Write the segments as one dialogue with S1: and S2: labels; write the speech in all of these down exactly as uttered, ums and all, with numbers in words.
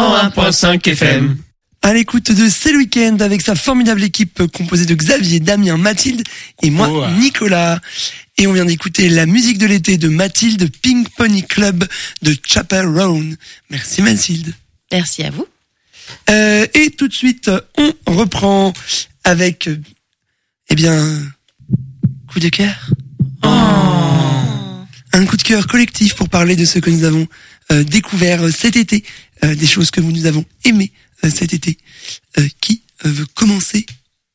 S1: cent un virgule cinq F M.
S2: À l'écoute de C'est le week-end avec sa formidable équipe composée de Xavier, Damien, Mathilde et moi,
S1: Oh.
S2: Nicolas. Et on vient d'écouter la musique de l'été de Mathilde, Pink Pony Club de Chapel Roan. Merci Mathilde.
S3: Merci à vous.
S2: Euh, et tout de suite, on reprend avec, euh, eh bien, coup de cœur.
S3: Oh.
S2: Un coup de cœur collectif pour parler de ce que nous avons euh, découvert cet été, euh, des choses que nous nous avons aimées euh, cet été. Euh, qui euh, veut commencer?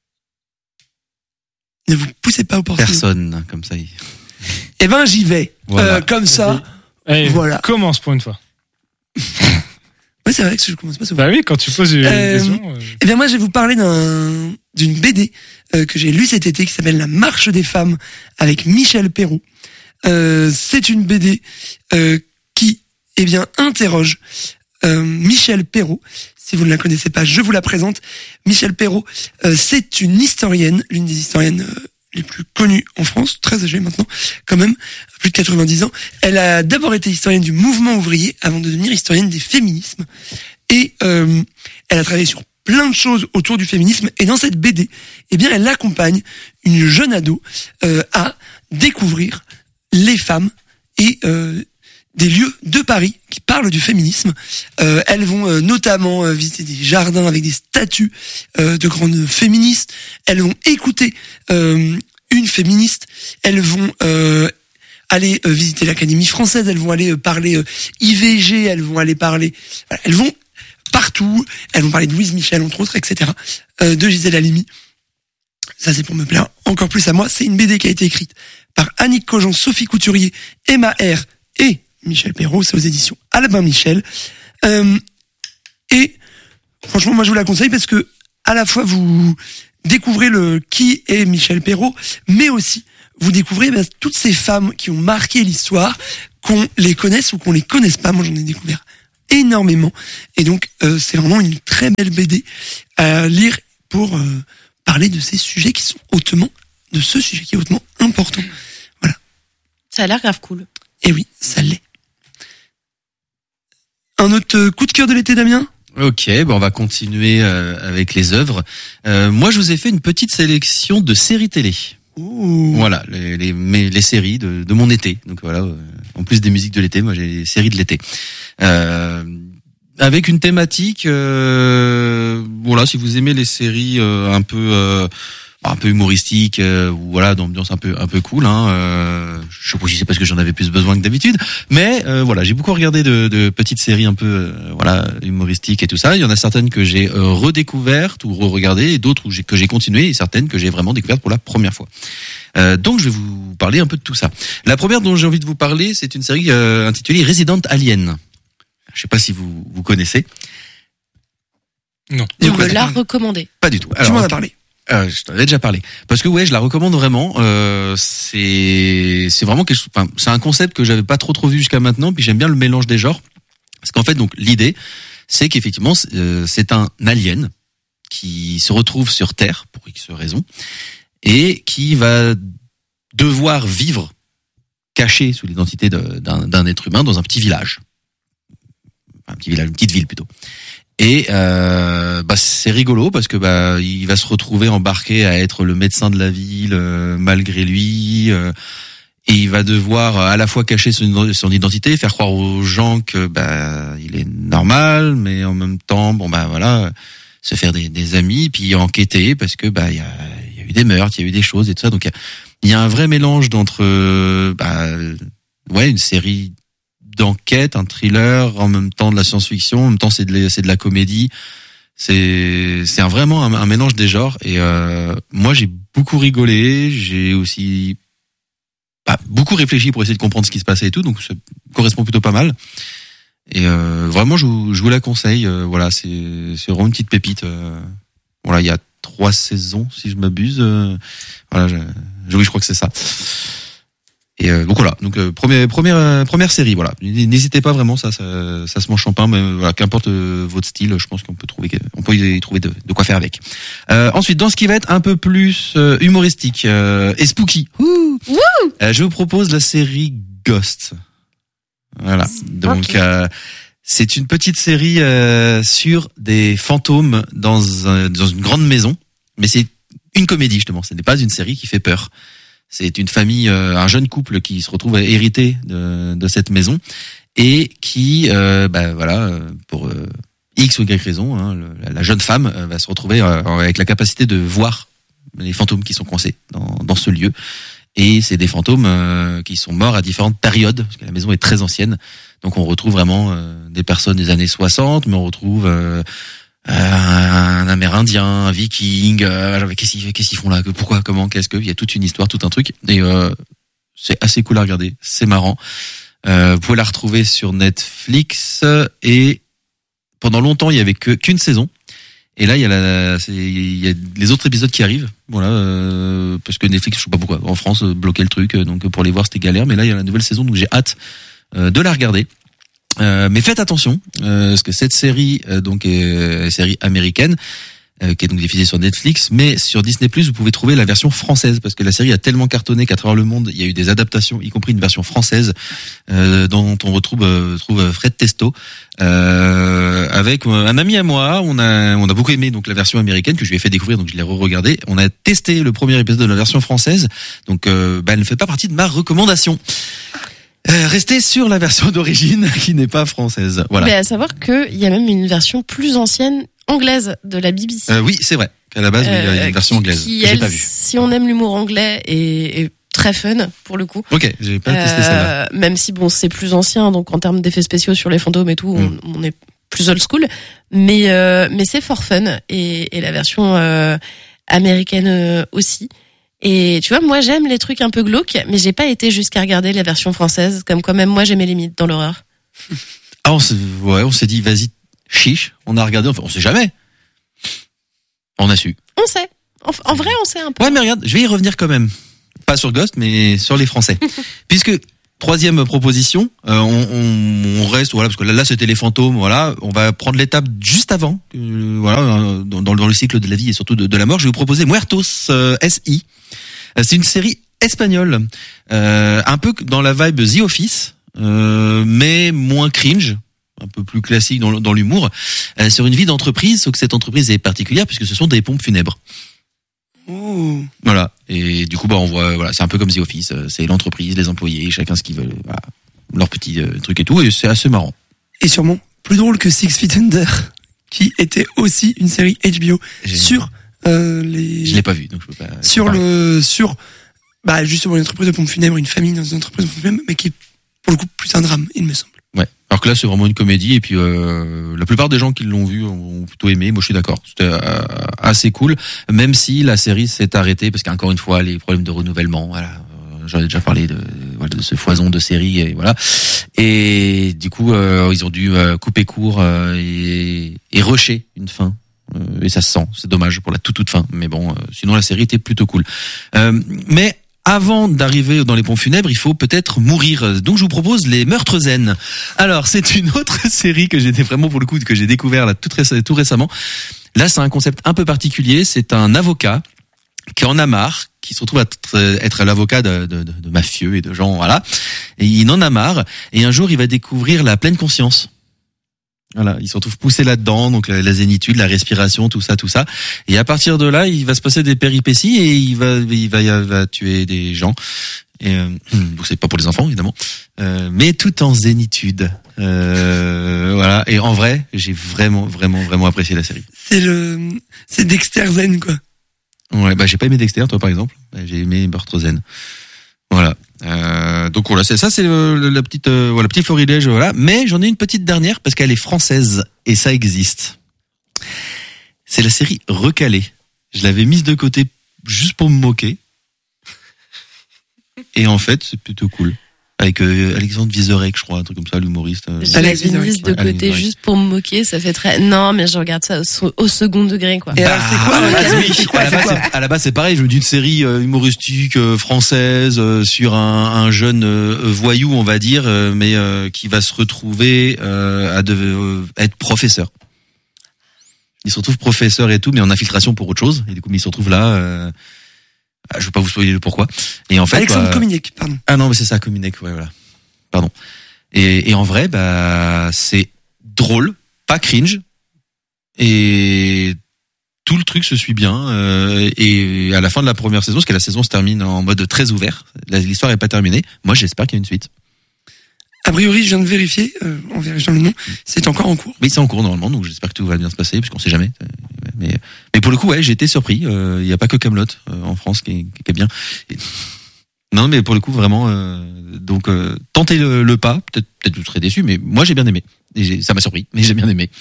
S2: Ne vous poussez pas au portillon.
S4: Personne, comme ça. il-
S2: Eh ben, j'y vais.
S4: Voilà.
S2: Euh, comme ça.
S1: Allez,
S2: Voilà.
S1: commence pour une fois.
S2: Ouais, c'est vrai que je commence pas souvent.
S1: Bah oui, quand tu poses une
S2: Euh,
S1: question. euh,
S2: Eh bien, moi, je vais vous parler d'un, d'une B D euh, que j'ai lue cet été qui s'appelle La Marche des femmes avec Michel Perrault. Euh, c'est une B D euh, qui, eh bien, interroge euh, Michel Perrault. Si vous ne la connaissez pas, je vous la présente. Michel Perrault, euh, c'est une historienne, l'une des historiennes euh, les plus connues en France, très âgée maintenant, quand même, plus de quatre-vingt-dix ans. Elle a d'abord été historienne du mouvement ouvrier avant de devenir historienne des féminismes. Et euh, elle a travaillé sur plein de choses autour du féminisme. Et dans cette B D, eh bien, elle accompagne une jeune ado euh, à découvrir les femmes et euh, des lieux de Paris qui parlent du féminisme. Euh, elles vont euh, notamment euh, visiter des jardins avec des statues euh, de grandes féministes. Elles vont écouter euh, une féministe. Elles vont euh, aller euh, visiter l'Académie française. Elles vont aller euh, parler euh, I V G. Elles vont aller parler... Voilà, elles vont partout. Elles vont parler de Louise Michel, entre autres, et cetera. Euh, de Gisèle Halimi. Ça, c'est pour me plaire encore plus à moi. C'est une B D qui a été écrite par Annick Cogent, Sophie Couturier, Emma R. et Michel Perrault. C'est aux éditions Albin Michel. Euh, et franchement, moi, je vous la conseille parce que à la fois vous découvrez le qui est Michel Perrault, mais aussi vous découvrez ben, toutes ces femmes qui ont marqué l'histoire, qu'on les connaisse ou qu'on les connaisse pas. Moi, j'en ai découvert énormément. Et donc, euh, c'est vraiment une très belle B D à lire pour euh, parler de ces sujets qui sont hautement, de ce sujet qui est hautement important. Voilà.
S3: Ça a l'air grave cool.
S2: Et oui, ça l'est. Un autre coup de cœur de l'été, Damien?
S4: Ok, bon, on va continuer euh, avec les œuvres. Euh, moi, je vous ai fait une petite sélection de séries télé.
S2: Ouh.
S4: Voilà, les, les, mes- les séries de, de mon été. Donc voilà, euh, en plus des musiques de l'été, moi j'ai les séries de l'été. Euh, avec une thématique, euh, voilà, si vous aimez les séries euh, un peu, euh, un peu humoristiques, euh, ou voilà, d'ambiance un peu, un peu cool. Hein, euh, je sais pas si c'est parce que j'en avais plus besoin que d'habitude, mais euh, voilà, j'ai beaucoup regardé de, de petites séries un peu, euh, voilà, humoristiques et tout ça. Il y en a certaines que j'ai euh, redécouvertes ou re-regardées, et d'autres où j'ai, que j'ai continué, et certaines que j'ai vraiment découvertes pour la première fois. Euh, donc je vais vous parler un peu de tout ça. La première dont j'ai envie de vous parler, c'est une série euh, intitulée Resident Alien. Je sais pas si vous vous connaissez.
S1: Non.
S3: On
S2: Du coup,
S3: me
S2: c'est-
S3: l'a recommandé.
S4: Pas du tout.
S2: Tu m'en
S4: ok.
S2: as parlé.
S4: Euh, je t'en avais déjà parlé. Parce que ouais, je la recommande vraiment. Euh, c'est c'est vraiment quelque chose. Enfin, c'est un concept que j'avais pas trop trop vu jusqu'à maintenant. Puis j'aime bien le mélange des genres. Parce qu'en fait, donc l'idée, c'est qu'effectivement, c'est, euh, c'est un alien qui se retrouve sur Terre pour X raisons et qui va devoir vivre caché sous l'identité de- d'un, d'un être humain dans un petit village, un petit village, une petite ville plutôt. Et euh, bah c'est rigolo parce que bah il va se retrouver embarqué à être le médecin de la ville euh, malgré lui, euh, et il va devoir à la fois cacher son, son identité, faire croire aux gens que bah il est normal, mais en même temps bon bah voilà, se faire des, des amis, puis enquêter parce que bah il y a, il y a eu des meurtres, il y a eu des choses et tout ça. Donc il y a un vrai mélange d'entre bah ouais une série d'enquête, un thriller, en même temps de la science-fiction, en même temps c'est de la, c'est de la comédie. C'est c'est un, vraiment un, un mélange des genres. Et euh, moi j'ai beaucoup rigolé, j'ai aussi bah, beaucoup réfléchi pour essayer de comprendre ce qui se passait et tout, donc ça correspond plutôt pas mal. Et euh, vraiment je vous, je vous la conseille. Euh, voilà, c'est c'est vraiment une petite pépite. Euh, voilà, il y a trois saisons si je m'abuse. Euh, voilà, je, je, oui je crois que c'est ça. Et euh, donc voilà, donc euh, première première euh, première série, voilà. N'hésitez pas vraiment, ça ça, ça se mange champagne, mais euh, voilà, qu'importe euh, votre style, je pense qu'on peut trouver on peut y trouver de, de quoi faire avec. Euh, ensuite, dans ce qui va être un peu plus euh, humoristique euh, et spooky, ouh, euh, je vous propose la série Ghost. Voilà. Donc
S3: Ok.
S4: euh, C'est une petite série euh, sur des fantômes dans un, dans une grande maison, mais c'est une comédie justement. Ce n'est pas une série qui fait peur. C'est une famille, euh, un jeune couple qui se retrouve hérité de, de cette maison et qui, euh, bah voilà, pour euh, X ou Y raison, hein, le, la jeune femme euh, va se retrouver euh, avec la capacité de voir les fantômes qui sont coincés dans, dans ce lieu. Et c'est des fantômes euh, qui sont morts à différentes périodes, parce que la maison est très ancienne. Donc on retrouve vraiment euh, des personnes des années soixante, mais on retrouve euh, euh, un Amérindien, un Viking. Euh, qu'est-ce qu'ils, qu'est-ce qu'ils font là? Pourquoi? Comment? Qu'est-ce que? Il y a toute une histoire, tout un truc. Et euh, c'est assez cool à regarder. C'est marrant. Euh, vous pouvez la retrouver sur Netflix. Et pendant longtemps, il y avait que qu'une saison. Et là, il y a la, c'est, il y a les autres épisodes qui arrivent, voilà, euh, parce que Netflix, je sais pas pourquoi, en France, euh, bloquait le truc, donc pour les voir, c'était galère. Mais là, il y a la nouvelle saison, donc j'ai hâte euh, de la regarder. Euh, mais faites attention, euh, parce que cette série, euh, donc, est une série américaine, euh, qui est donc diffusée sur Netflix, mais sur Disney plus, vous pouvez trouver la version française, parce que la série a tellement cartonné qu'à travers le monde, il y a eu des adaptations, y compris une version française, euh, dont on retrouve euh, trouve Fred Testo, euh, avec un ami à moi. On a on a beaucoup aimé donc la version américaine que je lui ai fait découvrir, donc je l'ai re-regardé. On a testé le premier épisode de la version française, donc euh, bah, elle ne fait pas partie de ma recommandation. Euh, restez sur la version d'origine qui n'est pas française. Voilà.
S3: Mais à savoir qu'il y a même une version plus ancienne anglaise de la B B C.
S4: Euh, oui, c'est vrai. Qu'à la base, oui, il y a une version
S3: qui,
S4: anglaise
S3: qui,
S4: que j'ai
S3: elle,
S4: pas vue.
S3: si on aime l'humour anglais, est, est très fun pour le coup.
S4: Ok, j'ai pas testé
S3: Euh,
S4: celle-là.
S3: Même si bon, c'est plus ancien, donc en termes d'effets spéciaux sur les fantômes et tout,
S4: Mm.
S3: on, on est plus old school. Mais euh, mais c'est fort fun et, et la version euh, américaine euh, aussi. Et tu vois, moi j'aime les trucs un peu glauques, mais j'ai pas été jusqu'à regarder la version française, comme quand même moi j'ai mes limites dans l'horreur.
S4: Ah, on s'est, ouais, on s'est dit, vas-y, chiche. On a regardé, enfin, on sait jamais. On a su.
S3: On sait. En, en vrai, on sait un peu.
S4: Ouais, mais regarde, je vais y revenir quand même. Pas sur Ghost, mais sur les Français. Puisque, troisième proposition, euh, on, on, on reste, voilà, parce que là, là, c'était les fantômes, voilà. On va prendre l'étape juste avant, euh, voilà, euh, dans, dans le cycle de la vie et surtout de, de la mort. Je vais vous proposer Muertos, euh, S I. Euh, c'est une série espagnole, euh, un peu dans la vibe The Office, euh, mais moins cringe, un peu plus classique dans, dans l'humour, euh, sur une vie d'entreprise, sauf que cette entreprise est particulière puisque ce sont des pompes funèbres.
S2: Oh.
S4: Voilà. Et du coup, bah, on voit, voilà, c'est un peu comme The Office, euh, c'est l'entreprise, les employés, chacun ce qu'ils veulent, voilà, leur petit euh, truc et tout, et c'est assez marrant.
S2: Et sûrement plus drôle que Six Feet Under, qui était aussi une série H B O
S4: J'ai-
S2: sur euh, les.
S4: Je l'ai pas vu, donc je peux pas.
S2: sur
S4: parler.
S2: le sur bah justement une entreprise de pompes funèbres, une famille dans une entreprise de pompes funèbres, mais qui est pour le coup plus un drame, il me semble.
S4: Ouais. Alors que là, c'est vraiment une comédie, et puis euh, la plupart des gens qui l'ont vu ont plutôt aimé. Moi, je suis d'accord. C'était euh, assez cool, même si la série s'est arrêtée parce qu'encore une fois, les problèmes de renouvellement. Voilà, euh, j'en ai déjà parlé de, voilà, de ce foison de séries, et voilà. Et du coup, euh, ils ont dû euh, couper court euh, et, et rusher une fin. Euh, et ça se sent. C'est dommage pour la toute toute fin. Mais bon, euh, sinon la série était plutôt cool. Euh, mais avant d'arriver dans les pompes funèbres, il faut peut-être mourir. Donc je vous propose les meurtres zen. Alors c'est une autre série que j'ai vraiment pour le coup que j'ai découvert là tout, réc- tout récemment. Là c'est un concept un peu particulier. C'est un avocat qui en a marre, qui se retrouve à être, être l'avocat de, de, de, de mafieux et de gens, voilà. Et il en a marre. Et un jour il va découvrir la pleine conscience. Voilà, il se retrouve poussé là-dedans, donc la, la zénitude, la respiration, tout ça, tout ça. Et à partir de là, il va se passer des péripéties et il va, il va, il va tuer des gens. Et euh, bon, c'est pas pour les enfants évidemment, euh, mais tout en zénitude. Euh, voilà. Et en vrai, j'ai vraiment, vraiment, vraiment apprécié la série.
S2: C'est le c'est Dexter Zen quoi.
S4: Ouais, bah j'ai pas aimé Dexter, toi par exemple. Bah, j'ai aimé Meurtre Zen. Voilà. Euh, donc voilà, c'est ça, c'est le, la petite, euh, voilà, petit florilège, voilà. Mais j'en ai une petite dernière parce qu'elle est française et ça existe. C'est la série Recalé. Je l'avais mise de côté juste pour me moquer. Et en fait, c'est plutôt cool. Avec euh, Alexandre Vizorek, je crois, un truc comme ça, l'humoriste. Euh,
S3: Je
S2: Alex
S3: l'avais
S2: Vizorek,
S3: mise de
S4: ouais, Alex
S3: côté
S4: Vizorek.
S3: juste pour me moquer, ça fait très. Non, mais je regarde ça au, au second degré, quoi.
S2: Et alors, c'est quoi,
S4: à la base,
S2: Recalé
S4: oui.
S2: C'est quoi,
S4: À la
S2: c'est
S4: base,
S2: quoi
S4: c'est- à la base, c'est pareil. Je me dis une série euh, humoristique euh, française euh, sur un, un jeune euh, voyou, on va dire, euh, mais euh, qui va se retrouver euh, à de, euh, être professeur. Il se retrouve professeur et tout, mais en infiltration pour autre chose. Et du coup, il se retrouve là. Euh, je veux pas vous spoiler le pourquoi. Et en fait,
S2: Alexandre
S4: bah,
S2: Cominic, pardon.
S4: ah non, mais c'est ça, Cominec, ouais, voilà. Pardon. Et, et en vrai, bah, c'est drôle, pas cringe, et tout le truc se suit bien. Euh, et à la fin de la première saison, parce que la saison se termine en mode très ouvert, l'histoire est pas terminée. Moi, j'espère qu'il y a une suite.
S2: A priori, je viens de vérifier, euh, en vérifiant le nom, c'est encore en cours.
S4: Oui, c'est en cours normalement, donc j'espère que tout va bien se passer, puisqu'on sait jamais. Mais, mais pour le coup, ouais, j'ai été surpris. Il euh, y a pas que Kaamelott euh, en France qui est, qui est bien. Et... Non, mais pour le coup, vraiment. Euh, donc, euh, tentez le, le pas. Peut-être, peut-être vous serez déçus, mais moi, j'ai bien aimé. Et j'ai, ça m'a surpris, mais j'ai bien aimé.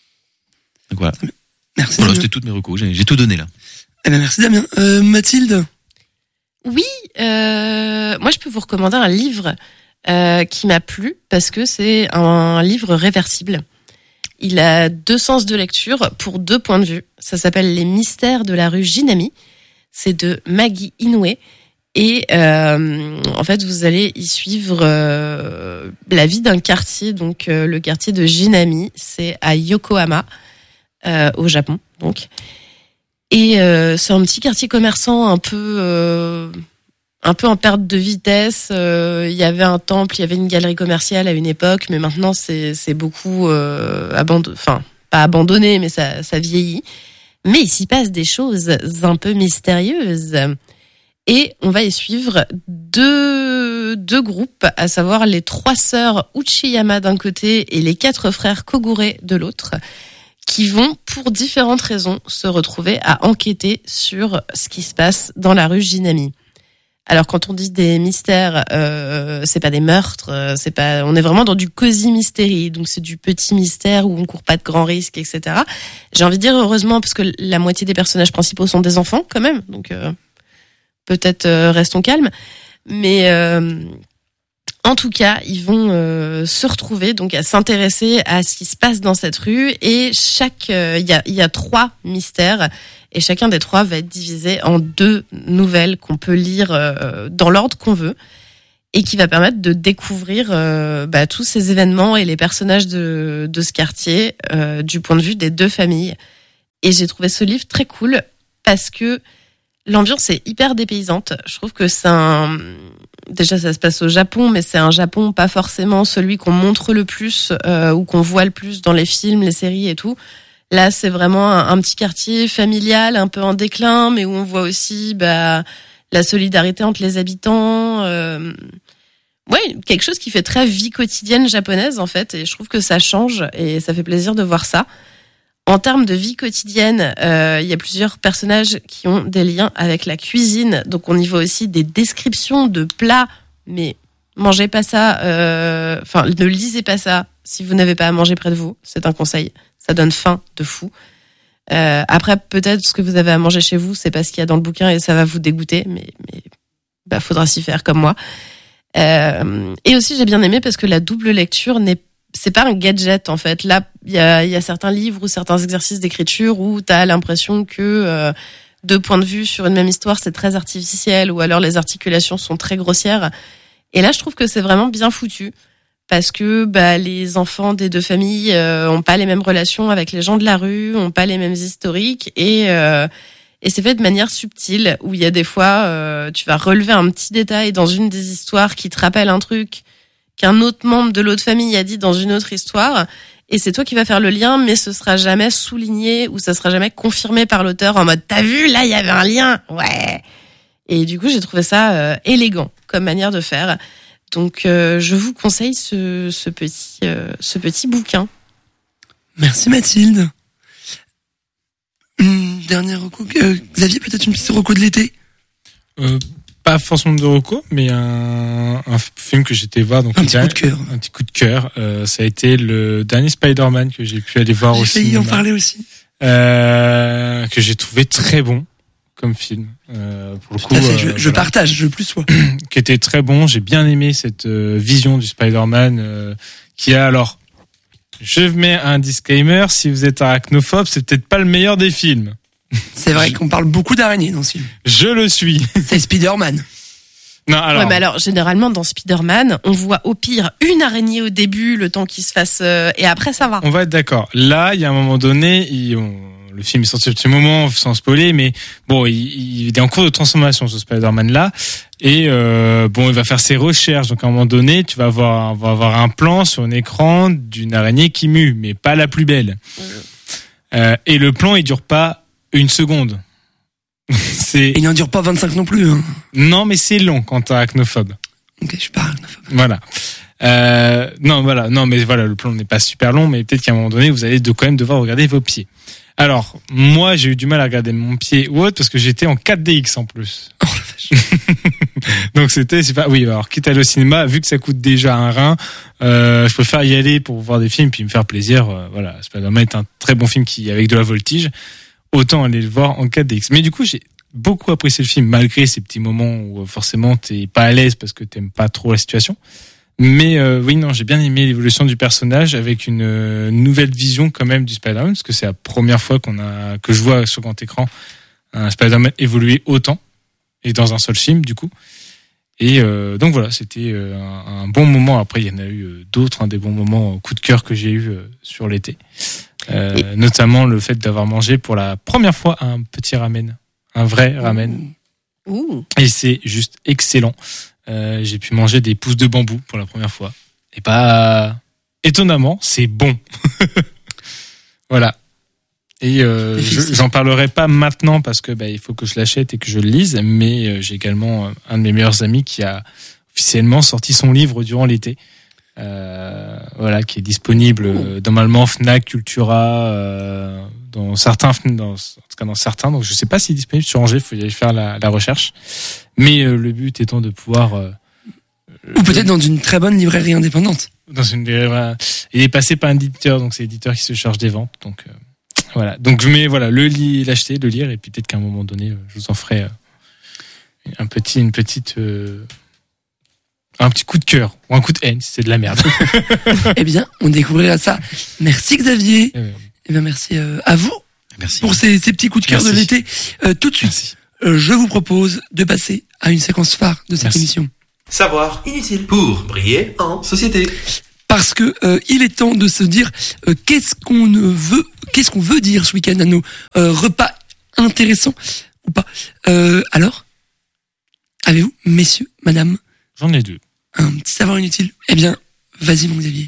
S4: Donc voilà.
S2: Merci.
S4: Voilà, c'était toutes mes recos. J'ai, j'ai tout donné là.
S2: Eh ben merci Damien. Euh, Mathilde.
S3: Oui, euh, moi je peux vous recommander un livre euh, qui m'a plu parce que c'est un livre réversible. Il a deux sens de lecture pour deux points de vue. Ça s'appelle Les mystères de la rue Ginami. C'est de Maggie Inoue. Et euh, en fait, vous allez y suivre euh, la vie d'un quartier. Donc, euh, le quartier de Ginami, c'est à Yokohama, euh, au Japon. Donc, et euh, c'est un petit quartier commerçant un peu, euh, un peu en perte de vitesse. Euh, il y avait un temple, il y avait une galerie commerciale à une époque, mais maintenant c'est c'est beaucoup euh, abandonné. Enfin, pas abandonné, mais ça ça vieillit. Mais il s'y passe des choses un peu mystérieuses. Et on va y suivre deux, deux groupes, à savoir les trois sœurs Uchiyama d'un côté et les quatre frères Kogure de l'autre, qui vont, pour différentes raisons, se retrouver à enquêter sur ce qui se passe dans la rue Ginami. Alors, quand on dit des mystères, euh, c'est pas des meurtres, c'est pas, on est vraiment dans du cosy mystery, donc c'est du petit mystère où on court pas de grands risques, et cetera. J'ai envie de dire heureusement, parce que la moitié des personnages principaux sont des enfants, quand même, donc euh, peut-être euh, restons calmes. Mais euh, en tout cas, ils vont euh, se retrouver donc à s'intéresser à ce qui se passe dans cette rue, et chaque, il euh, y a, il y a trois mystères. Et chacun des trois va être divisé en deux nouvelles qu'on peut lire euh, dans l'ordre qu'on veut, et qui va permettre de découvrir euh, bah, tous ces événements et les personnages de, de ce quartier euh, du point de vue des deux familles. Et j'ai trouvé ce livre très cool parce que l'ambiance est hyper dépaysante. Je trouve que c'est un... Déjà, ça se passe au Japon, mais c'est un Japon pas forcément celui qu'on montre le plus euh, ou qu'on voit le plus dans les films, les séries et tout. Là, c'est vraiment un, un petit quartier familial, un peu en déclin, mais où on voit aussi bah, la solidarité entre les habitants. Euh... Ouais, quelque chose qui fait très vie quotidienne japonaise, en fait. Et je trouve que ça change et ça fait plaisir de voir ça. En termes de vie quotidienne, euh, il y a plusieurs personnages qui ont des liens avec la cuisine. Donc, on y voit aussi des descriptions de plats, mais mangez pas ça. Euh... Enfin, ne lisez pas ça si vous n'avez pas à manger près de vous. C'est un conseil. Ça donne faim de fou. Euh, après, peut-être ce que vous avez à manger chez vous, c'est pas ce qu'il y a dans le bouquin et ça va vous dégoûter, mais, mais bah, faudra s'y faire comme moi. Euh, et aussi, j'ai bien aimé parce que la double lecture n'est, c'est pas un gadget en fait. Là, il y a, y a certains livres ou certains exercices d'écriture où t'as l'impression que euh, deux points de vue sur une même histoire, c'est très artificiel, ou alors les articulations sont très grossières. Et là, je trouve que c'est vraiment bien foutu. Parce que bah, les enfants des deux familles euh, ont pas les mêmes relations avec les gens de la rue, ont pas les mêmes historiques, et euh, et c'est fait de manière subtile, où il y a des fois euh, tu vas relever un petit détail dans une des histoires qui te rappelle un truc qu'un autre membre de l'autre famille a dit dans une autre histoire, et c'est toi qui vas faire le lien, mais ce sera jamais souligné ou ça sera jamais confirmé par l'auteur en mode t'as vu là il y avait un lien, ouais. Et du coup j'ai trouvé ça euh, élégant comme manière de faire. Donc, euh, je vous conseille ce, ce petit, euh, ce petit bouquin.
S2: Merci Mathilde. Une dernière reco. Euh, Xavier, peut-être une petite reco de l'été.
S1: Euh, pas forcément de reco, mais un, un film que j'étais voir. Donc
S2: un petit coup de cœur.
S1: Un petit coup de cœur. Euh, ça a été le dernier Spider-Man que j'ai pu aller voir aussi.
S2: J'ai failli en parler aussi.
S1: Euh, que j'ai trouvé très bon comme film. Euh, pour le
S2: Tout
S1: coup,
S2: à fait, je,
S1: euh,
S2: je
S1: voilà.
S2: partage, je plus sois.
S1: Qui était très bon. J'ai bien aimé cette euh, vision du Spider-Man euh, qui a alors. Je mets un disclaimer. Si vous êtes arachnophobe, c'est peut-être pas le meilleur des films.
S2: C'est vrai qu'on parle beaucoup d'araignées dans ce film.
S1: Je le suis.
S2: C'est Spider-Man.
S1: Non, alors.
S3: Ouais, mais alors, généralement, dans Spider-Man, on voit au pire une araignée au début, le temps qu'il se fasse, euh, et après, ça va.
S1: On va être d'accord. Là, il y a un moment donné, il, on, le film est sorti à ce moment, sans spoiler, mais bon, il, il est en cours de transformation ce Spider-Man là, et euh, bon, il va faire ses recherches. Donc à un moment donné, tu vas avoir, on va avoir un plan sur un écran d'une araignée qui mue, mais pas la plus belle. Mmh. Euh, et le plan, il dure pas une seconde. c'est.
S2: Il n'en dure pas vingt-cinq non plus. Hein.
S1: Non, mais c'est long quand t'es arachnophobe.
S2: Ok, je suis pas arachnophobe.
S1: Voilà. Euh, non, voilà, non, mais voilà, le plan n'est pas super long, mais peut-être qu'à un moment donné, vous allez de quand même devoir regarder vos pieds. Alors, moi, j'ai eu du mal à regarder mon pied ou autre parce que j'étais en quatre D X en plus.
S2: Oh la vache.
S1: Donc c'était, c'est pas, oui, alors quitte à aller au cinéma, vu que ça coûte déjà un rein, euh, je préfère y aller pour voir des films puis me faire plaisir. Euh, voilà, Spider-Man est un très bon film qui avec de la voltige. Autant aller le voir en quatre D X. Mais du coup, j'ai beaucoup apprécié le film malgré ces petits moments où forcément t'es pas à l'aise parce que t'aimes pas trop la situation. Mais euh, oui, non, j'ai bien aimé l'évolution du personnage avec une euh, nouvelle vision quand même du Spider-Man, parce que c'est la première fois qu'on a que je vois sur grand écran un Spider-Man évoluer autant et dans un seul film du coup. Et euh, donc voilà, c'était euh, un, un bon moment. Après, il y en a eu euh, d'autres, hein, des bons moments, coup de cœur que j'ai eu euh, sur l'été, euh, et... notamment le fait d'avoir mangé pour la première fois un petit ramen, un vrai ramen.
S3: Ouh.
S1: Et c'est juste excellent. Euh, j'ai pu manger des pousses de bambou pour la première fois. Et bah, étonnamment, c'est bon. Voilà. Et euh, je, j'en parlerai pas maintenant parce que bah, il faut que je l'achète et que je le lise. Mais euh, j'ai également un de mes meilleurs amis qui a officiellement sorti son livre durant l'été. Euh, voilà, qui est disponible euh, normalement Fnac, Cultura, euh, dans certains, dans, en tout cas dans certains. Donc je sais pas s'il est disponible sur Angers. Il faut y aller faire la, la recherche. Mais euh, le but étant de pouvoir euh,
S2: ou peut-être dans une très bonne librairie indépendante.
S1: Dans une librairie, il est passé par un éditeur, donc c'est l'éditeur qui se charge des ventes. Donc euh, voilà. Donc je mets voilà le lit, l'acheter, le lire, et puis peut-être qu'à un moment donné, euh, je vous en ferai euh, un petit, une petite, euh, un petit coup de cœur ou un coup de haine si c'est de la merde.
S2: Eh bien, on découvrira ça. Merci Xavier.
S1: Eh bien,
S2: eh bien merci euh, à vous.
S4: Merci.
S2: Pour ces, ces petits coups de cœur de l'été. Euh, tout de suite. Merci. Euh, je vous propose de passer à une séquence phare de cette
S1: Merci.
S2: émission.
S5: Savoir inutile pour briller en société.
S2: Parce que euh, il est temps de se dire euh, qu'est-ce qu'on ne veut, qu'est-ce qu'on veut dire ce week-end à nos euh, repas intéressants ou pas. Euh, alors, avez-vous, messieurs, madame,
S1: j'en ai deux.
S2: Un petit savoir inutile. Eh bien, vas-y mon Xavier.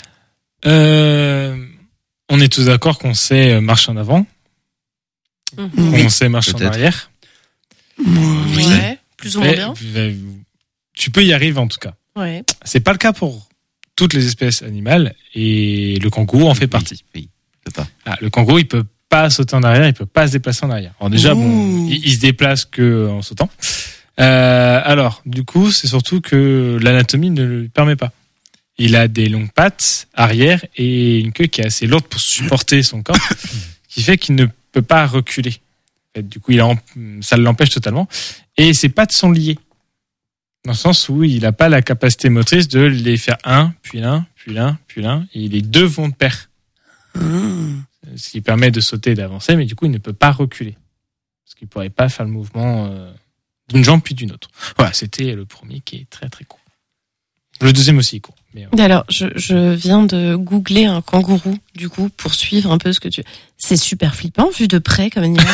S1: Euh, on est tous d'accord qu'on sait marcher en avant,
S3: Mmh.
S1: qu'on sait marcher
S4: Peut-être.
S1: en arrière.
S2: Oui.
S3: Ouais, plus ou moins
S1: Mais,
S3: bien.
S1: euh, tu peux y arriver en tout cas.
S3: Ouais.
S1: C'est pas le cas pour toutes les espèces animales et le kangourou en fait partie.
S4: Oui, je peux pas.
S1: Ah, le kangourou, il peut pas sauter en arrière, il peut pas se déplacer en arrière. Alors déjà,
S2: Ouh.
S1: bon, il, il se déplace que en sautant. Euh, alors, du coup, c'est surtout que l'anatomie ne le permet pas. Il a des longues pattes arrière et une queue qui est assez lourde pour supporter son corps, qui fait qu'il ne peut pas reculer. En fait, du coup, il a, ça l'empêche totalement. Et ses pattes sont liées. Dans le sens où il n'a pas la capacité motrice de les faire un, puis l'un, puis l'un, puis l'un. Et les deux vont de pair.
S2: Mmh.
S1: Ce qui permet de sauter et d'avancer, mais du coup, il ne peut pas reculer. Parce qu'il ne pourrait pas faire le mouvement euh, d'une jambe puis d'une autre. Voilà, c'était le premier qui est très très court. Le deuxième aussi est court. Mais, euh...
S3: Alors, je, je viens de googler un kangourou, du coup, pour suivre un peu ce que tu... C'est super flippant, vu de près, comme animal.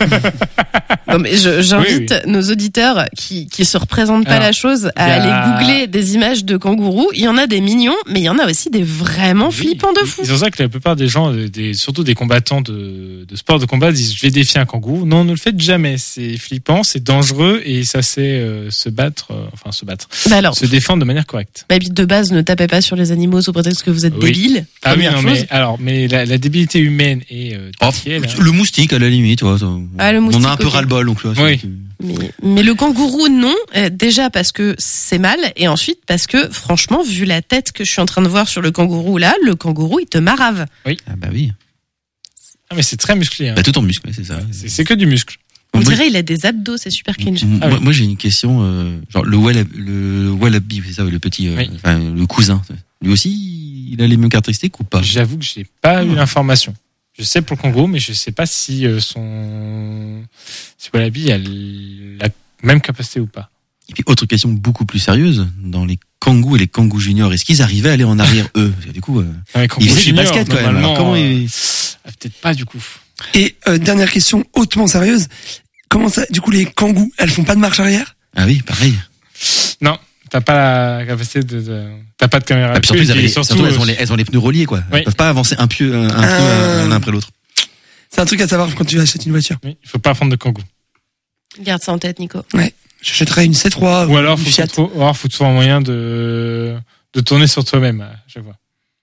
S3: Non, mais je, j'invite
S1: oui, oui.
S3: nos auditeurs qui, qui se représentent pas
S1: Alors,
S3: la chose à
S1: a...
S3: aller googler des images de kangourous. Il y en a des mignons, mais il y en a aussi des vraiment
S1: oui,
S3: flippants de fou.
S1: C'est pour ça que la plupart des gens, des, surtout des combattants de, de sport de combat, disent je vais défier un kangourou. Non, ne le faites jamais. C'est flippant, c'est dangereux et ça sait euh, se battre, euh, enfin se battre,
S3: Bah alors,
S1: se défendre de manière correcte.
S3: bah, de base, ne tapez pas sur les animaux sous prétexte que vous êtes
S1: Oui.
S3: débile.
S1: Ah oui,
S3: Première
S1: non,
S3: chose.
S1: mais alors, mais la, la débilité humaine et euh,
S4: Oh,
S1: tactile, hein.
S4: le moustique à la limite, ouais, ça,
S3: Ah, le
S4: on
S3: moustique,
S4: a un peu
S3: ok.
S4: ras-le-bol donc là.
S1: Oui.
S4: c'est-
S3: Mais, mais le kangourou, non. Euh, déjà parce que c'est mal, et ensuite parce que, franchement, vu la tête que je suis en train de voir sur le kangourou là, le kangourou, il te marave.
S4: Ah bah oui.
S1: Ah, mais c'est très musclé. Hein.
S4: Bah tout en muscle, ouais, c'est ça.
S1: C'est, c'est que du muscle.
S3: On
S4: Moi,
S3: dirait il a des abdos, c'est super cringe.
S4: M-
S1: Ah
S4: moi,
S1: oui.
S4: moi, j'ai une question, euh, genre le wallab, le wallaby, c'est ça, le petit, euh,
S1: Oui.
S4: enfin, le cousin. Lui aussi, il a les mêmes caractéristiques ou pas?
S1: J'avoue que j'ai pas eu
S4: Hmm.
S1: l'information. Je sais pour le kangourou, mais je sais pas si euh, son si Wallaby a la même capacité ou pas.
S4: Et puis autre question beaucoup plus sérieuse, dans les kangous et les kangous juniors, est-ce qu'ils arrivaient à aller en arrière eux? Parce que du coup, euh,
S1: Ah, les
S4: ils
S1: kangourous
S4: faisaient du
S1: juniors,
S4: basket quand même.
S1: normalement,
S4: Alors comment
S1: euh,
S4: ils...
S1: ah, peut-être pas du coup.
S2: Et euh, dernière question hautement sérieuse. Comment ça, du coup, les kangous, elles font pas de marche arrière?
S4: Ah oui, pareil.
S1: Non, t'as pas la capacité de, de t'as pas de caméra.
S4: Ah, puis surtout,
S1: dessus,
S4: elles,
S1: et
S4: avaient-
S1: surtout,
S4: surtout, elles, ont
S1: euh,
S4: les, elles ont les pneus reliés, quoi.
S1: Oui.
S4: Elles peuvent pas avancer un pieu, un, un
S2: Ah.
S4: pieu l'un après l'autre.
S2: C'est un truc à savoir quand tu achètes une voiture.
S1: oui, il faut pas prendre de kangou.
S3: Garde ça en tête, Nico.
S2: J'achèterais une C trois
S1: Ou alors,
S2: une
S1: faut,
S2: Fiat.
S1: faut, ou alors, faut trouver un moyen de, de tourner sur toi-même à chaque fois.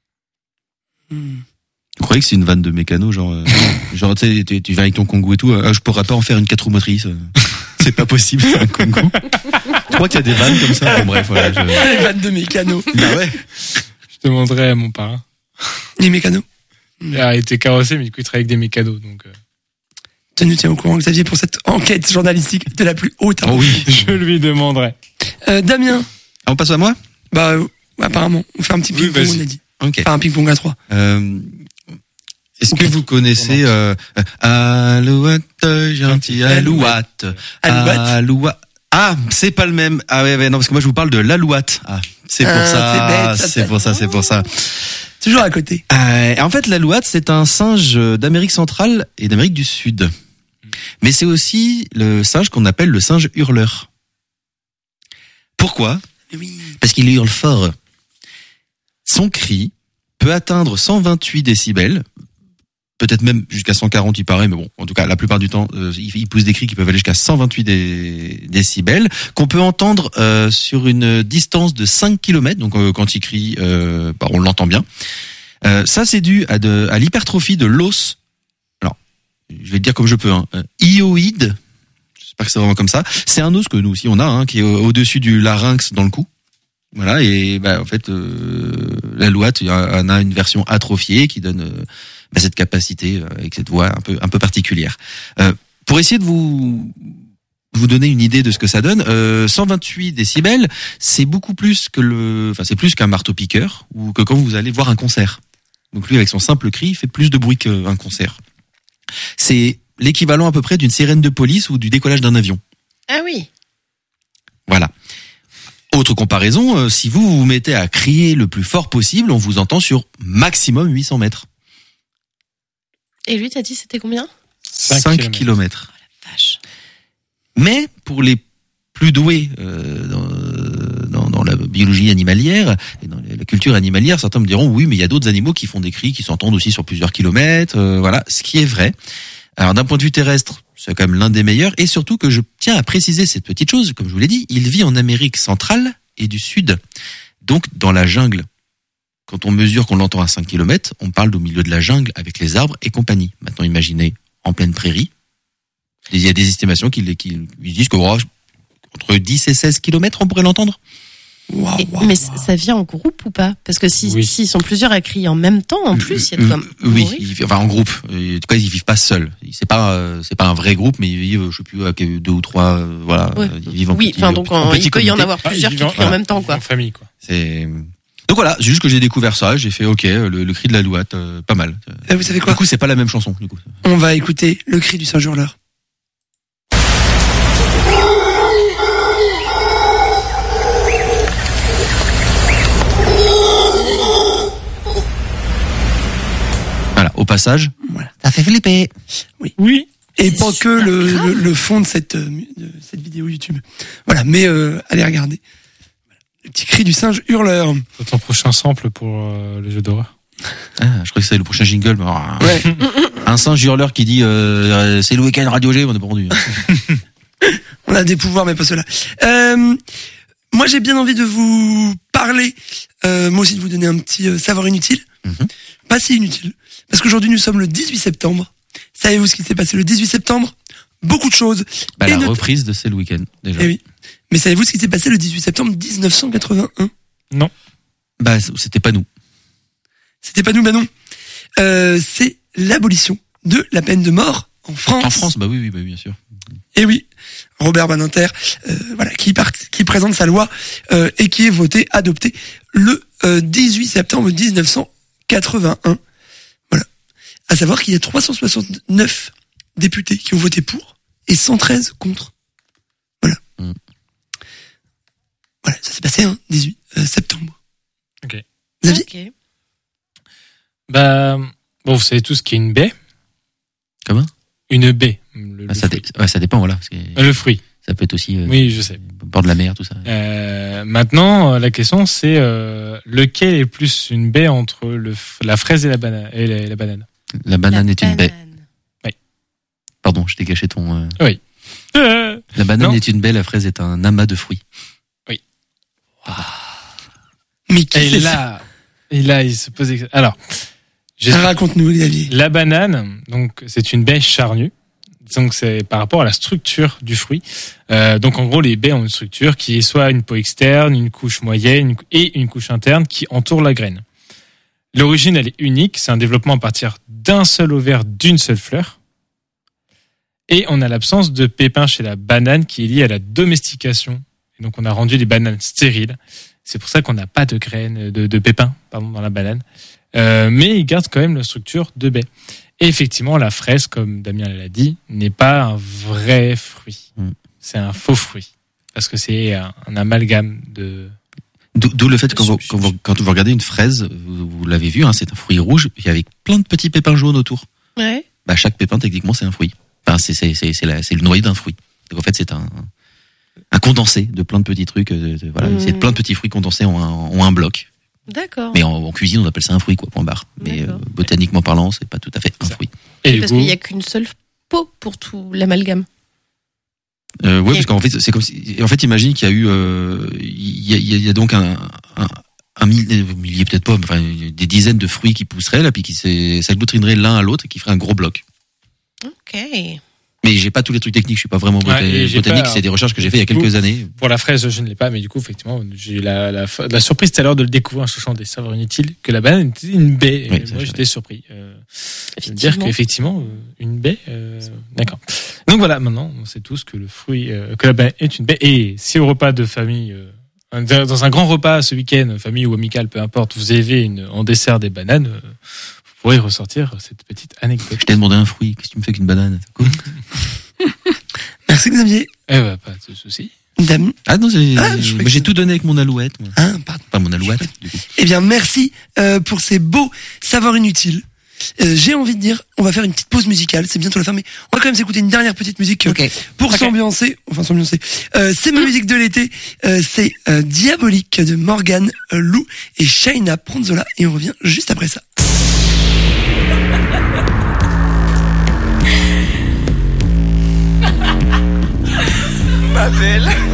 S2: Hmm.
S4: Vous croyez que c'est une vanne de mécano, genre, euh, genre, tu sais, tu, tu viens avec ton Kangoo et tout, euh, je pourrais pas en faire une quatre roues motrices. euh. C'est pas possible, c'est un Kangoo. Je crois qu'il y a des vannes comme ça. Bon, bref, voilà. Je...
S2: Les vannes de mécano.
S4: Bah ouais.
S1: Je demanderais à mon parrain.
S2: Les mécanos.
S1: Il a été carrossé, mais du coup, il travaille avec des mécanos, donc, euh,
S2: Tenez, tiens au courant, Xavier, pour cette enquête journalistique de la plus haute.
S4: Oh oui.
S1: je lui demanderai.
S2: Euh, Damien.
S4: Ah, on passe à moi?
S2: Bah, euh, apparemment, on fait un petit
S1: Oui,
S2: ping-pong,
S1: vas-y.
S2: on a dit.
S4: Ok.
S2: Enfin, un ping-pong à trois.
S4: Euh, est-ce que vous connaissez, euh, euh, Alouette, gentil Alouette.
S2: Alouette.
S4: Alouette. Ah, c'est pas le même. Ah ouais, ouais, non, parce que moi je vous parle de l'Alouette. Ah, c'est pour
S2: Ah,
S4: ça.
S2: c'est bête, ça,
S4: c'est
S2: ça.
S4: pour ça, c'est pour ça.
S2: Toujours à côté.
S4: Euh, en fait, l'Alouette, c'est un singe d'Amérique centrale et d'Amérique du Sud. Mais c'est aussi le singe qu'on appelle le singe hurleur. Pourquoi?
S2: Oui.
S4: Parce qu'il hurle fort. Son cri peut atteindre cent vingt-huit décibels, peut-être même jusqu'à cent quarante, il paraît, mais bon, en tout cas, la plupart du temps, euh, il, il pousse des cris qui peuvent aller jusqu'à cent vingt-huit dé- décibels, qu'on peut entendre euh, sur une distance de cinq kilomètres, donc euh, quand il crie, euh, bah, on l'entend bien. Euh, ça, c'est dû à, de, à l'hypertrophie de l'os. Alors, je vais le dire comme je peux, hein. Euh, hyoïde, j'espère que c'est vraiment comme ça, c'est un os que nous aussi on a, hein, qui est au- au-dessus du larynx dans le cou. Voilà, et bah, en fait, euh, l'Alouette en a une version atrophiée qui donne euh, bah, cette capacité euh, avec cette voix un peu un peu particulière. Euh, pour essayer de vous vous donner une idée de ce que ça donne, euh, cent vingt-huit décibels, c'est beaucoup plus que le, enfin c'est plus qu'un marteau-piqueur ou que quand vous allez voir un concert. Donc lui, avec son simple cri, il fait plus de bruit qu'un concert. C'est l'équivalent à peu près d'une sirène de police ou du décollage d'un avion.
S3: Ah oui.
S4: Voilà. Autre comparaison, euh, si vous vous mettez à crier le plus fort possible, on vous entend sur maximum huit cents mètres.
S3: Et lui, t'as dit c'était combien?
S4: cinq kilomètres.
S3: Vache.
S4: Mais pour les plus doués euh, dans, dans, dans la biologie animalière et dans la culture animalière, certains me diront oui, mais il y a d'autres animaux qui font des cris qui s'entendent aussi sur plusieurs kilomètres. Euh, voilà, ce qui est vrai. Alors d'un point de vue terrestre, c'est quand même l'un des meilleurs, et surtout que je tiens à préciser cette petite chose, comme je vous l'ai dit, il vit en Amérique centrale et du Sud, donc dans la jungle. Quand on mesure qu'on l'entend à cinq kilomètres, on parle au milieu de la jungle avec les arbres et compagnie. Maintenant, imaginez en pleine prairie. Il y a des estimations qui, qui ils disent que oh, entre dix et seize kilomètres, on pourrait l'entendre.
S2: Waouh,
S3: Et-
S2: waouh,
S3: mais
S2: waouh.
S3: ça vient en groupe ou pas? Parce que si,
S1: Oui.
S3: s'ils sont plusieurs à crier en même temps, en plus, il y a de quoi
S4: Euh, oui,
S3: mourir.
S4: ils- enfin en groupe. En tout cas, ils vivent pas seuls. C'est pas, euh, c'est pas un vrai groupe, mais ils vivent, je sais plus, avec deux ou trois, euh, voilà,
S3: Ouais.
S4: ils vivent en
S3: Oui,
S4: petit-
S3: enfin donc
S4: en
S3: en-
S4: petit
S3: il peut y en
S4: comité.
S3: avoir
S1: Ah,
S3: plusieurs
S1: ils
S3: qui
S1: vivent
S3: crient en
S1: voilà,
S3: même temps, quoi.
S1: En famille, quoi.
S4: C'est donc voilà, c'est juste que j'ai découvert ça, j'ai fait ok, le, le cri de l'Alouette, euh, pas mal.
S2: Eh, vous savez quoi?
S4: Du coup, c'est pas la même chanson. Du coup,
S2: On va écouter le cri du singe hurleur.
S4: voilà. Au passage,
S2: Voilà.
S4: ça fait flipper.
S1: Oui.
S2: Et
S3: C'est
S2: pas que
S3: super
S2: le,
S3: grave.
S2: le, le fond de cette, euh, mu- de cette vidéo YouTube. Voilà, mais euh, allez regarder. Voilà. Le petit cri du singe hurleur.
S1: C'est ton prochain sample pour euh, le jeu d'horreur.
S4: Ah, je crois que c'est le prochain jingle. Mais, ah,
S2: Ouais.
S4: un singe hurleur qui dit euh, c'est le week-end Radio G, on est pas rendu.
S2: On a des pouvoirs, mais pas ceux-là. Euh, moi, j'ai bien envie de vous parler, euh, moi aussi de vous donner un petit euh, savoir inutile.
S4: Mhm.
S2: Pas si inutile. Parce qu'aujourd'hui, nous sommes le dix-huit septembre. Savez-vous ce qui s'est passé le dix-huit septembre? Beaucoup de choses.
S4: Bah,
S2: Et
S4: la
S2: not-
S4: reprise de c'est le week-end déjà.
S2: Eh oui. Mais savez-vous ce qui s'est passé le dix-huit septembre dix-neuf cent quatre-vingt-un?
S4: Bah c'était pas nous.
S2: C'était pas nous, bah non. Euh, c'est l'abolition de la peine de mort en France.
S4: En France, bah oui, oui, bah oui, bien sûr.
S2: Et oui, Robert Badinter, euh, voilà, qui, part, qui présente sa loi euh, et qui est votée, adoptée le euh, dix-huit septembre dix-neuf cent quatre-vingt-un. Voilà. À savoir qu'il y a trois cent soixante-neuf députés qui ont voté pour et cent treize contre. Voilà.
S4: Mm.
S2: Voilà, ça s'est passé hein, dix-huit septembre.
S1: Ok.
S2: Xavier,
S3: Ok.
S1: Bah, bon, vous savez tous qu'il y a une baie.
S4: Comment?
S1: Une baie. Le,
S4: ah,
S1: le
S4: ça,
S1: fruit.
S4: dé- ouais, ça dépend, voilà. Parce que
S1: Euh, Le fruit.
S4: ça peut être aussi euh,
S1: Oui, je sais.
S4: bord de la mer, tout ça.
S1: Euh, maintenant, euh, la question c'est euh, lequel est plus une baie entre le, f- la fraise et la banane et la, la banane.
S4: La banane
S3: La
S4: est une baie.
S3: banane.
S4: Pardon, je t'ai caché ton. euh,
S1: Euh,
S4: La banane
S1: Non.
S4: est une baie, la fraise est un amas de fruits.
S2: Mais qui
S1: et
S2: c'est ça?
S1: là, et là, il se pose. ex- Alors, je-
S2: Raconte-nous, Xavier.
S1: la banane, donc c'est une baie charnue. Donc c'est par rapport à la structure du fruit. Euh, donc en gros, les baies ont une structure qui est soit une peau externe, une couche moyenne une cou- et une couche interne qui entoure la graine. L'origine, elle est unique. C'est un développement à partir d'un seul ovaire, d'une seule fleur. Et on a l'absence de pépins chez la banane qui est liée à la domestication. Et donc on a rendu les bananes stériles. C'est pour ça qu'on n'a pas de graines, de, de pépins, pardon, dans la banane. Euh, mais ils gardent quand même la structure de baie. Et effectivement, la fraise, comme Damien l'a dit, n'est pas un vrai fruit.
S4: Mm.
S1: C'est un faux fruit. Parce que c'est un, un amalgame de...
S4: D'où d'où le fait que quand vous, quand, vous, quand vous regardez une fraise, vous, vous l'avez vu, hein, c'est un fruit rouge, et avec plein de petits pépins jaunes autour.
S3: Ouais.
S4: Bah, chaque pépin, techniquement, c'est un fruit. Enfin, c'est, c'est, c'est, c'est, la- c'est le noyau d'un fruit. Donc en fait, c'est un, un condensé de plein de petits trucs. De, de- voilà,
S3: Mm.
S4: c'est plein de petits fruits condensés en un, en un bloc.
S3: D'accord.
S4: Mais en, en cuisine, on appelle ça un fruit, quoi, point barre. Mais euh,
S3: D'accord.
S4: botaniquement parlant, c'est pas tout à fait un
S1: Ça.
S4: fruit.
S1: Et du
S3: Parce
S1: coup,
S3: qu'il n'y a qu'une seule peau pour tout l'amalgame.
S4: Euh, ouais,
S3: Et-
S4: parce qu'en fait, c'est comme si, en fait, imagine qu'il y a eu, euh, il y a, il y a- il y a donc un, un, un millier, millier peut-être pas, mais enfin, des dizaines de fruits qui pousseraient là, puis qui s'est- s'agglutineraient l'un à l'autre et qui feraient un gros bloc.
S3: Ok.
S4: Mais j'ai pas tous les trucs techniques, je suis pas vraiment
S1: Ouais,
S4: bota-
S1: et j'ai
S4: botanique,
S1: pas-
S4: c'est des recherches que j'ai fait il y a
S1: du coup,
S4: quelques années.
S1: pour la fraise, je ne l'ai pas, mais du coup, effectivement, j'ai eu la, la, la surprise tout à l'heure de le découvrir en cherchant des saveurs inutiles, que la banane était une baie.
S4: Oui,
S1: Et
S4: ça,
S1: moi,
S4: je
S1: j'étais surpris. Euh, de dire
S3: Effectivement.
S1: qu'effectivement, euh, une baie, euh, d'accord. Donc voilà, maintenant, on sait tous que le fruit, euh, que la banane est une baie. Et si au repas de famille, euh, un- dans un grand repas ce week-end, famille ou amical, peu importe, vous avez une, en dessert des bananes, euh, vous pourrez ressortir cette petite anecdote.
S4: Je t'ai demandé un fruit, qu'est-ce que tu me fais qu'une banane? C'est cool.
S2: Merci, Xavier.
S1: Eh ben, pas de souci.
S2: Dame.
S4: Ah non, c'est-
S2: Ah, je croyais
S4: mais
S2: que
S4: j'ai
S2: ça-
S4: tout donné avec mon alouette, moi.
S2: Ah, pardon.
S4: Pas mon alouette, du coup.
S2: Eh bien, merci euh, pour ces beaux savoirs inutiles. Euh, J'ai envie de dire, on va faire une petite pause musicale. C'est bientôt la fin, mais on va quand même s'écouter une dernière petite musique euh, pour
S1: Ok.
S2: s'ambiancer. Enfin, s'ambiancer. Euh, c'est ma musique de l'été. Euh, c'est euh, Diabolique de Morgan, euh, Lou et Shaina Pronzola. Et on revient juste après ça.
S6: Ma belle.